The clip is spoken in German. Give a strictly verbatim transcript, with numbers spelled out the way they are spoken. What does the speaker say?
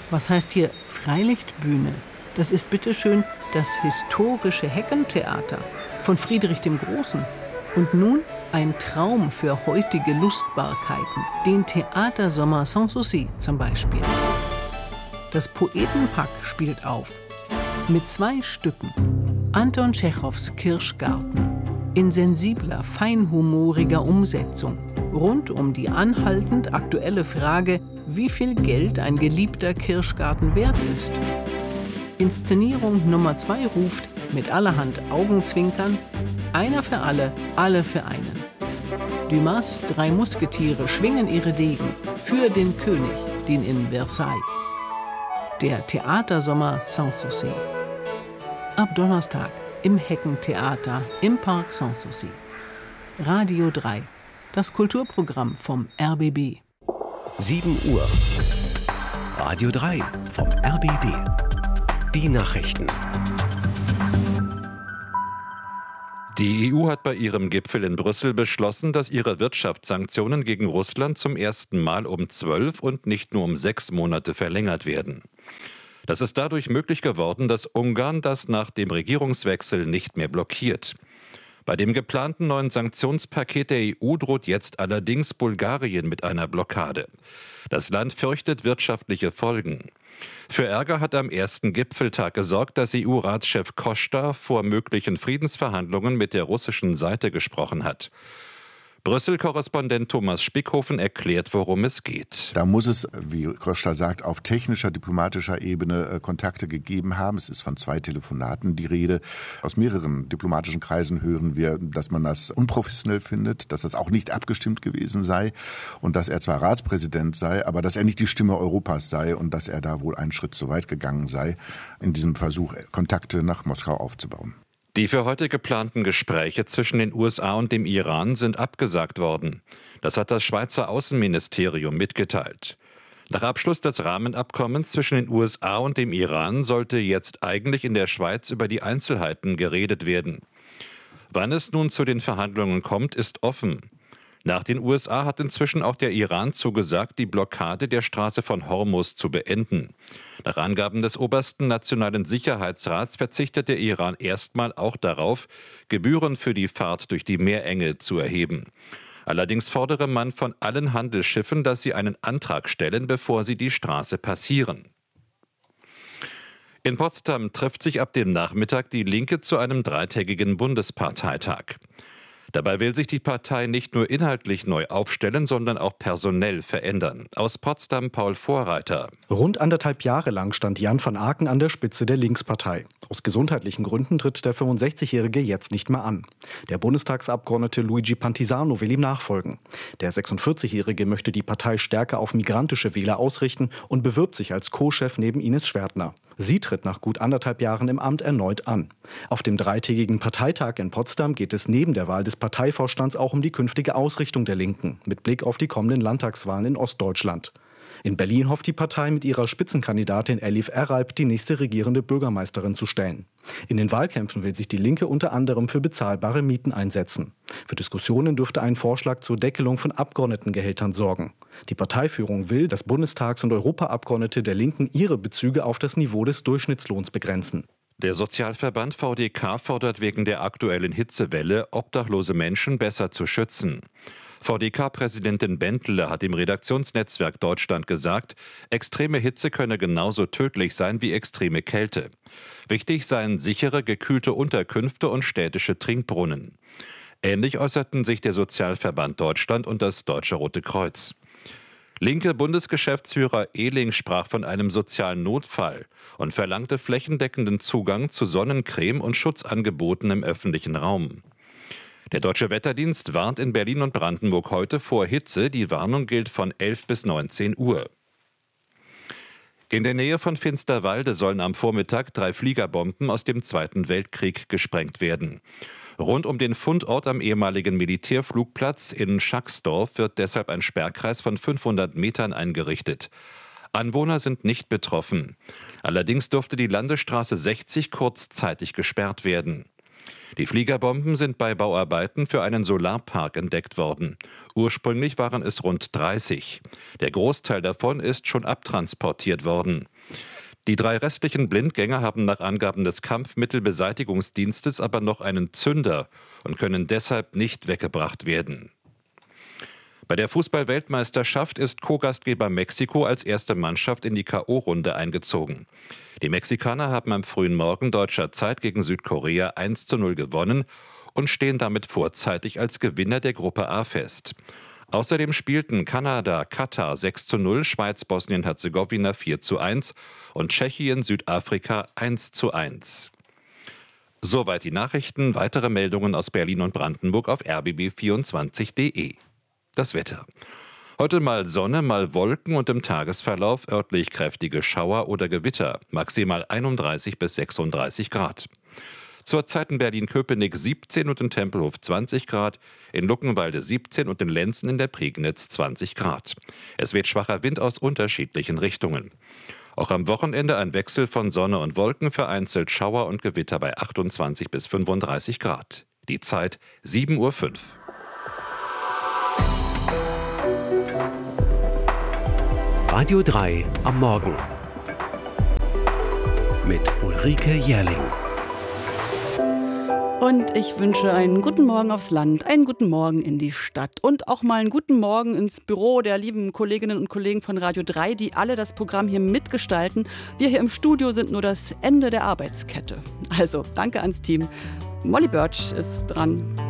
Was heißt hier Freilichtbühne? Das ist bitteschön das historische Heckentheater von Friedrich dem Großen. Und nun ein Traum für heutige Lustbarkeiten, den Theatersommer Sanssouci zum Beispiel. Das Poetenpack spielt auf mit zwei Stücken. Anton Tschechows Kirschgarten in sensibler, feinhumoriger Umsetzung rund um die anhaltend aktuelle Frage, wie viel Geld ein geliebter Kirschgarten wert ist. Inszenierung Nummer zwei ruft mit allerhand Augenzwinkern: einer für alle, alle für einen. Dumas drei Musketiere schwingen ihre Degen für den König, den in Versailles. Der Theatersommer Sanssouci. Ab Donnerstag im Heckentheater im Park Sanssouci. Radio drei, das Kulturprogramm vom R B B. sieben Uhr. Radio drei vom R B B. Die Nachrichten. Die E U hat bei ihrem Gipfel in Brüssel beschlossen, dass ihre Wirtschaftssanktionen gegen Russland zum ersten Mal um zwölf und nicht nur um sechs Monate verlängert werden. Das ist dadurch möglich geworden, dass Ungarn das nach dem Regierungswechsel nicht mehr blockiert. Bei dem geplanten neuen Sanktionspaket der E U droht jetzt allerdings Bulgarien mit einer Blockade. Das Land fürchtet wirtschaftliche Folgen. Für Ärger hat am ersten Gipfeltag gesorgt, dass E U-Ratschef Costa vor möglichen Friedensverhandlungen mit der russischen Seite gesprochen hat. Brüssel-Korrespondent Thomas Spickhofen erklärt, worum es geht. Da muss es, wie Costa sagt, auf technischer, diplomatischer Ebene äh, Kontakte gegeben haben. Es ist von zwei Telefonaten die Rede. Aus mehreren diplomatischen Kreisen hören wir, dass man das unprofessionell findet, dass das auch nicht abgestimmt gewesen sei und dass er zwar Ratspräsident sei, aber dass er nicht die Stimme Europas sei und dass er da wohl einen Schritt zu weit gegangen sei, in diesem Versuch, Kontakte nach Moskau aufzubauen. Die für heute geplanten Gespräche zwischen den U S A und dem Iran sind abgesagt worden. Das hat das Schweizer Außenministerium mitgeteilt. Nach Abschluss des Rahmenabkommens zwischen den U S A und dem Iran sollte jetzt eigentlich in der Schweiz über die Einzelheiten geredet werden. Wann es nun zu den Verhandlungen kommt, ist offen. Nach den U S A hat inzwischen auch der Iran zugesagt, die Blockade der Straße von Hormuz zu beenden. Nach Angaben des obersten Nationalen Sicherheitsrats verzichtet der Iran erstmal auch darauf, Gebühren für die Fahrt durch die Meerenge zu erheben. Allerdings fordere man von allen Handelsschiffen, dass sie einen Antrag stellen, bevor sie die Straße passieren. In Potsdam trifft sich ab dem Nachmittag die Linke zu einem dreitägigen Bundesparteitag. Dabei will sich die Partei nicht nur inhaltlich neu aufstellen, sondern auch personell verändern. Aus Potsdam Paul Vorreiter. Rund anderthalb Jahre lang stand Jan van Aken an der Spitze der Linkspartei. Aus gesundheitlichen Gründen tritt der fünfundsechzigjährige jetzt nicht mehr an. Der Bundestagsabgeordnete Luigi Pantisano will ihm nachfolgen. Der sechsundvierzigjährige möchte die Partei stärker auf migrantische Wähler ausrichten und bewirbt sich als Co-Chef neben Ines Schwertner. Sie tritt nach gut anderthalb Jahren im Amt erneut an. Auf dem dreitägigen Parteitag in Potsdam geht es neben der Wahl des Parteivorstands auch um die künftige Ausrichtung der Linken mit Blick auf die kommenden Landtagswahlen in Ostdeutschland. In Berlin hofft die Partei mit ihrer Spitzenkandidatin Elif Eralp die nächste regierende Bürgermeisterin zu stellen. In den Wahlkämpfen will sich die Linke unter anderem für bezahlbare Mieten einsetzen. Für Diskussionen dürfte ein Vorschlag zur Deckelung von Abgeordnetengehältern sorgen. Die Parteiführung will, dass Bundestags- und Europaabgeordnete der Linken ihre Bezüge auf das Niveau des Durchschnittslohns begrenzen. Der Sozialverband V D K fordert wegen der aktuellen Hitzewelle, obdachlose Menschen besser zu schützen. V D K-Präsidentin Bentle hat im Redaktionsnetzwerk Deutschland gesagt, extreme Hitze könne genauso tödlich sein wie extreme Kälte. Wichtig seien sichere, gekühlte Unterkünfte und städtische Trinkbrunnen. Ähnlich äußerten sich der Sozialverband Deutschland und das Deutsche Rote Kreuz. Linke Bundesgeschäftsführer Ehling sprach von einem sozialen Notfall und verlangte flächendeckenden Zugang zu Sonnencreme und Schutzangeboten im öffentlichen Raum. Der Deutsche Wetterdienst warnt in Berlin und Brandenburg heute vor Hitze. Die Warnung gilt von elf bis neunzehn Uhr. In der Nähe von Finsterwalde sollen am Vormittag drei Fliegerbomben aus dem Zweiten Weltkrieg gesprengt werden. Rund um den Fundort am ehemaligen Militärflugplatz in Schacksdorf wird deshalb ein Sperrkreis von fünfhundert Metern eingerichtet. Anwohner sind nicht betroffen. Allerdings durfte die Landesstraße sechzig kurzzeitig gesperrt werden. Die Fliegerbomben sind bei Bauarbeiten für einen Solarpark entdeckt worden. Ursprünglich waren es rund dreißig. Der Großteil davon ist schon abtransportiert worden. Die drei restlichen Blindgänger haben nach Angaben des Kampfmittelbeseitigungsdienstes aber noch einen Zünder und können deshalb nicht weggebracht werden. Bei der Fußball-Weltmeisterschaft ist Co-Gastgeber Mexiko als erste Mannschaft in die K O-Runde eingezogen. Die Mexikaner haben am frühen Morgen deutscher Zeit gegen Südkorea eins zu null gewonnen und stehen damit vorzeitig als Gewinner der Gruppe A fest. Außerdem spielten Kanada, Katar sechs zu null, Schweiz, Bosnien-Herzegowina vier zu eins und Tschechien, Südafrika eins zu eins. Soweit die Nachrichten. Weitere Meldungen aus Berlin und Brandenburg auf r b b vierundzwanzig punkt d e. Das Wetter. Heute mal Sonne, mal Wolken und im Tagesverlauf örtlich kräftige Schauer oder Gewitter. Maximal einunddreißig bis sechsunddreißig Grad. Zurzeit in Berlin-Köpenick siebzehn und in Tempelhof zwanzig Grad, in Luckenwalde siebzehn und in Lenzen in der Prignitz zwanzig Grad. Es weht schwacher Wind aus unterschiedlichen Richtungen. Auch am Wochenende ein Wechsel von Sonne und Wolken, vereinzelt Schauer und Gewitter bei achtundzwanzig bis fünfunddreißig Grad. Die Zeit sieben Uhr fünf. Radio drei am Morgen mit Ulrike Jährling. Und ich wünsche einen guten Morgen aufs Land, einen guten Morgen in die Stadt und auch mal einen guten Morgen ins Büro der lieben Kolleginnen und Kollegen von Radio drei, die alle das Programm hier mitgestalten. Wir hier im Studio sind nur das Ende der Arbeitskette. Also danke ans Team. Molly Birch ist dran.